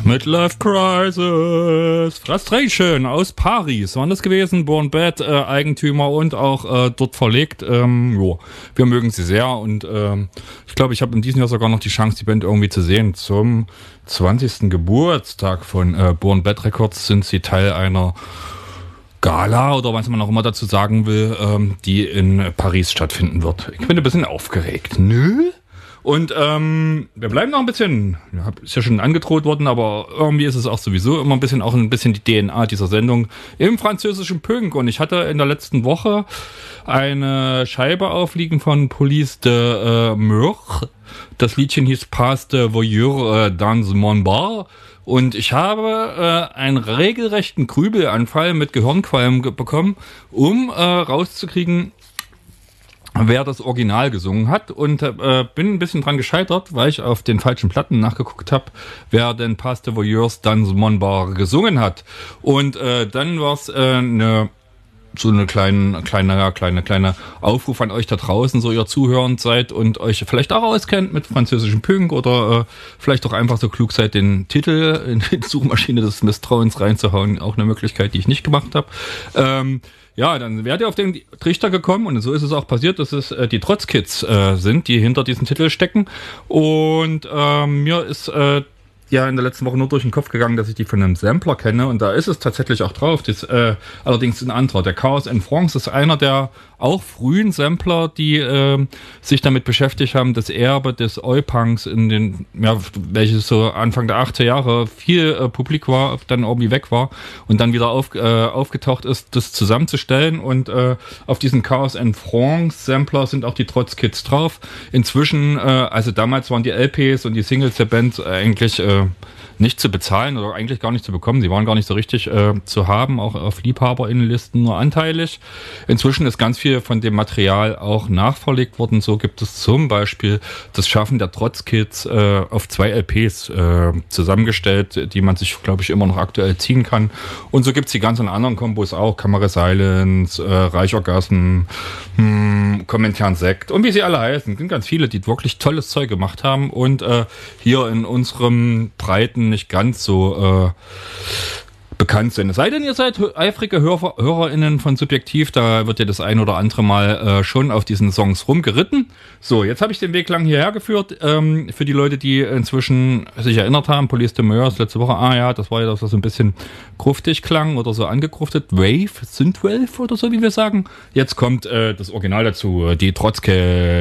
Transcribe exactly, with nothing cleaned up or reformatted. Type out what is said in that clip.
Midlife Crisis, Frustration aus Paris, waren das gewesen, Born Bad, äh, Eigentümer und auch äh, dort verlegt. Ähm, jo, wir mögen sie sehr und ähm, ich glaube, ich habe in diesem Jahr sogar noch die Chance, die Band irgendwie zu sehen. Zum zwanzigsten Geburtstag von äh, Born Bad Records sind sie Teil einer Gala oder was man auch immer dazu sagen will, ähm, die in Paris stattfinden wird. Ich bin ein bisschen aufgeregt. Nö? Und ähm, wir bleiben noch ein bisschen, ja, ist ja schon angedroht worden, aber irgendwie ist es auch sowieso immer ein bisschen auch ein bisschen die D N A dieser Sendung im französischen Punk. Und ich hatte in der letzten Woche eine Scheibe aufliegen von Police de äh, Meur. Das Liedchen hieß Pas de Voyeur äh, dans mon bar. Und ich habe äh, einen regelrechten Grübelanfall mit Gehirnqualm ge- bekommen, um äh, rauszukriegen, wer das Original gesungen hat, und äh, bin ein bisschen dran gescheitert, weil ich auf den falschen Platten nachgeguckt habe, wer denn Pas de Voyeurs dans mon bar gesungen hat. Und äh, dann war es äh, eine so eine kleine, kleine, kleine, kleine Aufruf an euch da draußen, so ihr zuhörend seid und euch vielleicht auch auskennt mit französischem Punk oder äh, vielleicht auch einfach so klug seid, den Titel in die Suchmaschine des Misstrauens reinzuhauen. Auch eine Möglichkeit, die ich nicht gemacht habe. Ähm, ja, dann wärt ihr auf den Trichter gekommen und so ist es auch passiert, dass es äh, die Trotzkids äh, sind, die hinter diesem Titel stecken. Und ähm, mir ist äh, ja in der letzten Woche nur durch den Kopf gegangen, dass ich die von einem Sampler kenne, und da ist es tatsächlich auch drauf. Das äh, allerdings ein anderer. Der Chaos in France ist einer der auch frühen Sampler, die äh, sich damit beschäftigt haben, das Erbe des Oi-Punks in den, ja, welches so Anfang der achtziger Jahre viel äh, publik war, dann irgendwie weg war und dann wieder auf, äh, aufgetaucht ist, das zusammenzustellen. Und äh, auf diesen Chaos in France Sampler sind auch die Trotzkids drauf. Inzwischen, äh, also damals waren die L Ps und die Singles der Band eigentlich äh, nicht zu bezahlen oder eigentlich gar nicht zu bekommen. Sie waren gar nicht so richtig äh, zu haben, auch auf LiebhaberInnenlisten nur anteilig. Inzwischen ist ganz viel von dem Material auch nachverlegt worden. So gibt es zum Beispiel das Schaffen der Trotzkids äh, auf zwei L Ps äh, zusammengestellt, die man sich, glaube ich, immer noch aktuell ziehen kann. Und so gibt es die ganzen anderen Kombos auch. Kamera Silence, äh, Reichorgasm, hm, Kommentaren Sekt und wie sie alle heißen. Es sind ganz viele, die wirklich tolles Zeug gemacht haben und äh, hier in unserem breiten nicht ganz so äh, bekannt sind. Es sei denn, ihr seid eifrige Hörer, HörerInnen von Subjektiv, da wird ihr das ein oder andere Mal äh, schon auf diesen Songs rumgeritten. So, jetzt habe ich den Weg lang hierher geführt. Ähm, für die Leute, die inzwischen sich erinnert haben, Police de Meurs letzte Woche, ah ja, das war ja das, was so ein bisschen gruftig klang oder so angegruftet. Wave, Synthwave oder so, wie wir sagen. Jetzt kommt äh, das Original dazu, die Trotzke